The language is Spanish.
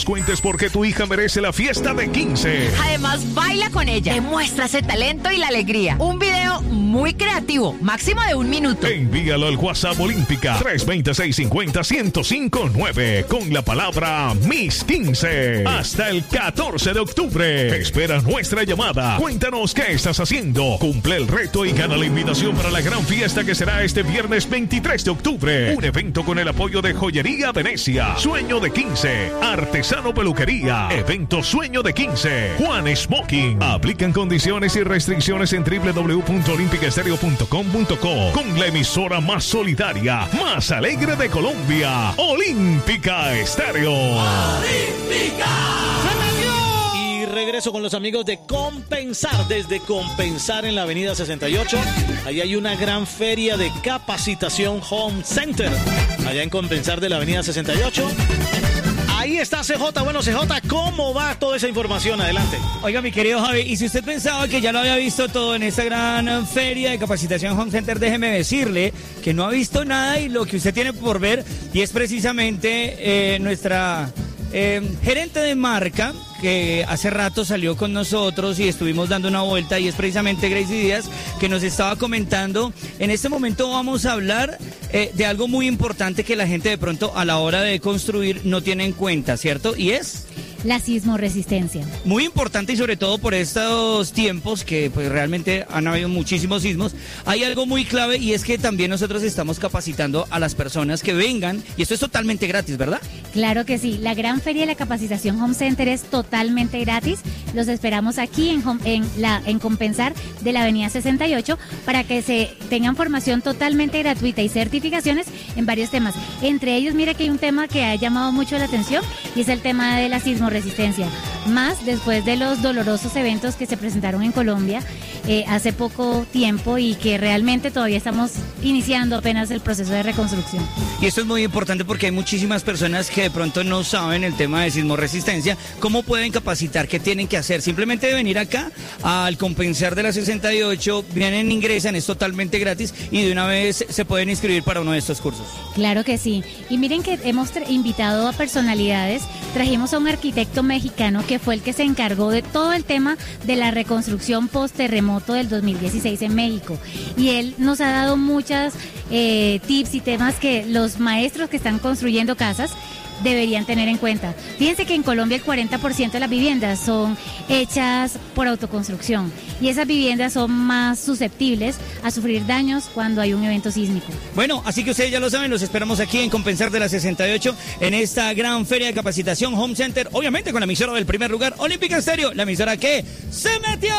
Cuentes porque tu hija merece la fiesta de 15. Además, baila con ella. Demuestra ese talento y la alegría. Un video muy creativo, máximo de 1 minuto. Envíalo al WhatsApp Olímpica 320-650-1059 con la palabra Miss 15. Hasta el 14 de octubre. Espera nuestra llamada. Cuéntanos qué estás haciendo. Cumple el reto y gana la invitación para la gran fiesta que será este viernes 23 de octubre. Un evento con el apoyo de Joyería Venecia. Sueño de 15. Artesano Peluquería. Evento Sueño de 15. Juan Smoking. Aplican condiciones y restricciones en www.olympicaestereo.com.co con la emisora más solidaria, más alegre de Colombia. Olímpica Estéreo. ¡Olímpica! Y regreso con los amigos de Compensar, desde Compensar en la avenida 68. Ahí hay una gran feria de capacitación Home Center. Allá en Compensar de la avenida 68. Ahí está CJ. Bueno, CJ, ¿cómo va toda esa información? Adelante. Oiga, mi querido Javi, y si usted pensaba que ya lo había visto todo en esta gran feria de capacitación Home Center, déjeme decirle que no ha visto nada y lo que usted tiene por ver, y es precisamente nuestra gerente de marca, que hace rato salió con nosotros y estuvimos dando una vuelta, y es precisamente Gracie Díaz, que nos estaba comentando. En este momento vamos a hablar de algo muy importante que la gente de pronto a la hora de construir no tiene en cuenta, ¿cierto? Y es la sismoresistencia. Muy importante, y sobre todo por estos tiempos que pues realmente han habido muchísimos sismos. Hay algo muy clave, y es que también nosotros estamos capacitando a las personas que vengan, y esto es totalmente gratis, ¿verdad? Claro que sí, la gran feria de la capacitación Home Center es totalmente gratis. Los esperamos aquí en Compensar de la avenida 68 para que se tengan formación totalmente gratuita y certificaciones en varios temas. Entre ellos, mira que hay un tema que ha llamado mucho la atención, y es el tema de la sismoresistencia. Más después de los dolorosos eventos que se presentaron en Colombia hace poco tiempo, y que realmente todavía estamos iniciando apenas el proceso de reconstrucción. Y esto es muy importante porque hay muchísimas personas que de pronto no saben el tema de sismoresistencia. ¿Cómo pueden capacitar? ¿Qué tienen que hacer? Simplemente de venir acá al Compensar de la 68, vienen, ingresan, es totalmente gratis, y de una vez se pueden inscribir para uno de estos cursos. Claro que sí. Y miren que hemos invitado a personalidades. Trajimos a un arquitecto mexicano que fue el que se encargó de todo el tema de la reconstrucción post-terremoto del 2016 en México. Y él nos ha dado muchas tips y temas que los maestros que están construyendo casas deberían tener en cuenta. Fíjense que en Colombia el 40% de las viviendas son hechas por autoconstrucción, y esas viviendas son más susceptibles a sufrir daños cuando hay un evento sísmico. Bueno, así que ustedes ya lo saben, los esperamos aquí en Compensar de la 68 en esta gran feria de capacitación Home Center, obviamente con la emisora del primer lugar, Olímpica Estéreo, la emisora que se metió.